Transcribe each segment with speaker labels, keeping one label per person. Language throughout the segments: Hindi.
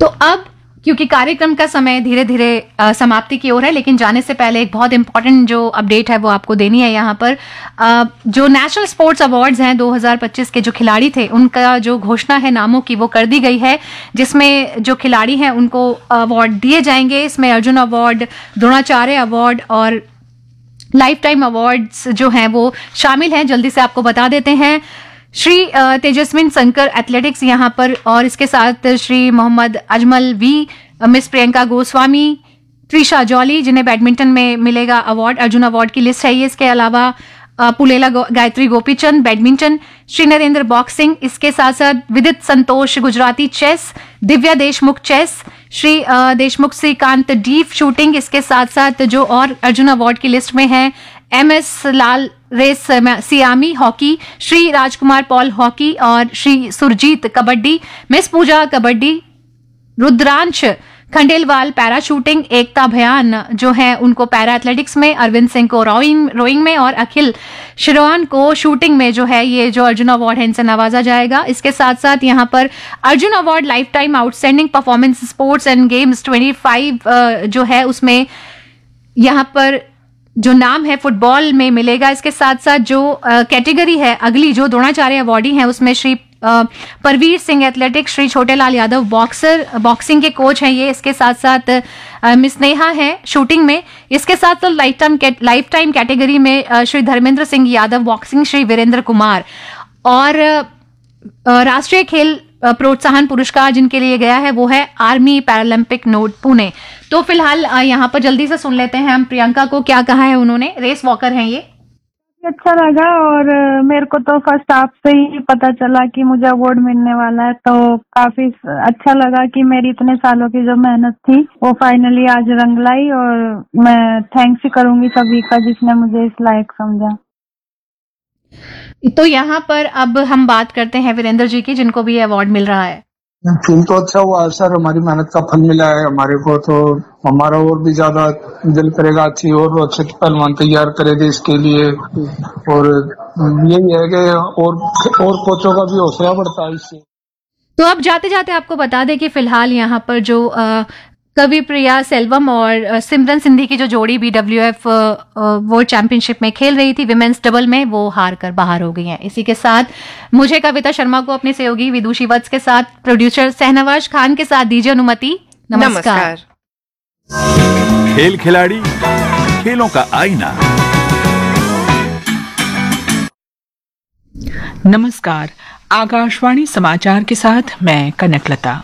Speaker 1: तो अब क्योंकि कार्यक्रम का समय धीरे धीरे समाप्ति की ओर है, लेकिन जाने से पहले एक बहुत इंपॉर्टेंट जो अपडेट है वो आपको देनी है यहाँ पर। जो नेशनल स्पोर्ट्स अवार्ड्स हैं 2025 के जो खिलाड़ी थे उनका जो घोषणा है नामों की वो कर दी गई है, जिसमें जो खिलाड़ी हैं उनको अवार्ड दिए जाएंगे। इसमें अर्जुन अवार्ड, द्रोणाचार्य अवार्ड और लाइफ टाइम अवार्ड्स जो हैं वो शामिल हैं। जल्दी से आपको बता देते हैं। श्री तेजस्विन शंकर एथलेटिक्स यहाँ पर, और इसके साथ Shri Mohammad Ajmal we, miss Priyanka Goswami, Trisha jolly जिन्हें बैडमिंटन में मिलेगा अवार्ड, अर्जुन अवार्ड की लिस्ट है ये। इसके अलावा पुलेला गायत्री गोपीचंद बैडमिंटन, श्री नरेंद्र बॉक्सिंग, इसके साथ साथ विदित संतोष Gujarati chess, Divya Deshmukh chess, Shri Deshmukh Shrikant deep shooting, इसके साथ साथ जो और अर्जुन अवार्ड की लिस्ट में है MS लाल रेस सियामी hockey, Shri Rajkumar Paul hockey और श्री सुरजीत कबड्डी, मिस पूजा कबड्डी, रुद्रांश खंडेलवाल पैरा शूटिंग, एकता भयान जो है उनको पैरा एथलेटिक्स में, अरविंद सिंह को रोइंग में और अखिल शिरोन को शूटिंग में जो है ये जो अर्जुन अवार्ड है इनसे नवाजा जाएगा। इसके साथ साथ यहाँ पर Arjun award life time outstanding performance sports and games 25 जो है उसमें यहाँ पर जो नाम है फुटबॉल में मिलेगा। इसके साथ साथ जो कैटेगरी है अगली जो द्रोणाचार्य अवार्डी हैं उसमें श्री परवीर सिंह एथलेटिक्स, श्री छोटेलाल यादव बॉक्सिंग के कोच हैं ये। इसके साथ साथ मिस नेहा है शूटिंग में। इसके साथ तो लाइफ टाइम कैटेगरी में श्री धर्मेंद्र सिंह यादव बॉक्सिंग, श्री वीरेंद्र कुमार, और राष्ट्रीय खेल प्रोत्साहन पुरस्कार जिनके लिए गया है वो है आर्मी पैरालंपिक नोट पुणे। तो फिलहाल यहाँ पर जल्दी से सुन लेते हैं हम प्रियंका को क्या कहा है उन्होंने। रेस वॉकर हैं ये।
Speaker 2: अच्छा लगा, और मेरे को तो फर्स्ट आपसे ही पता चला कि मुझे अवार्ड मिलने वाला है, तो काफी अच्छा लगा कि मेरी इतने सालों की जो मेहनत थी वो फाइनली आज रंग लाई, और मैं थैंक्स ही करूंगी सभी का जिसने मुझे इस लायक समझा।
Speaker 1: तो यहाँ पर अब हम बात करते हैं वीरेंद्र जी की जिनको भी अवार्ड मिल रहा है।
Speaker 3: फील तो अच्छा हुआ सर, हमारी मेहनत का फल मिला है हमारे को, तो हमारा और भी ज्यादा दिल करेगा अच्छी और अच्छे पहलवान तैयार करे देश के लिए, और यही है कि और कोचों का भी हौसला बढ़ता है इससे।
Speaker 1: तो अब जाते जाते आपको बता दें कि फिलहाल यहाँ पर जो कवि प्रिया सेल्वम और सिमरन सिंधी की जो जोड़ी BWF वर्ल्ड चैंपियनशिप में खेल रही थी विमेंस डबल में, वो हार कर बाहर हो गई हैं। इसी के साथ मुझे कविता शर्मा को अपने सहयोगी विदुषी वत्स के साथ प्रोड्यूसर शहनवाज खान के साथ दीजिए अनुमति। नमस्कार।
Speaker 4: खेल खिलाड़ी, खेलों का आईना।
Speaker 5: नमस्कार, आकाशवाणी समाचार के साथ मैं कनकलता।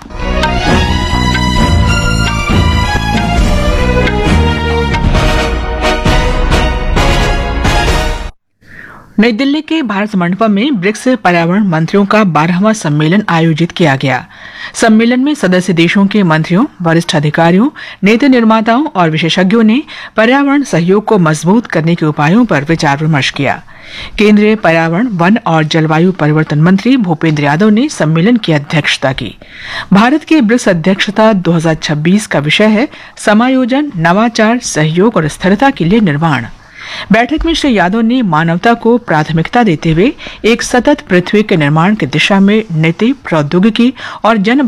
Speaker 5: नई दिल्ली के भारत मंडपम में ब्रिक्स पर्यावरण मंत्रियों का 12वां सम्मेलन आयोजित किया गया। सम्मेलन में सदस्य देशों के मंत्रियों, वरिष्ठ अधिकारियों, नीति निर्माताओं और विशेषज्ञों ने पर्यावरण सहयोग को मजबूत करने के उपायों पर विचार विमर्श किया। केंद्रीय पर्यावरण, वन और जलवायु परिवर्तन मंत्री भूपेंद्र यादव ने सम्मेलन की अध्यक्षता की। भारत की ब्रिक्स अध्यक्षता 2026 का विषय है समायोजन, नवाचार, सहयोग और स्थिरता के लिए निर्माण। बैठक में श्री यादव ने मानवता को प्राथमिकता देते हुए एक सतत पृथ्वी के निर्माण की दिशा में नीति, प्रौद्योगिकी और जन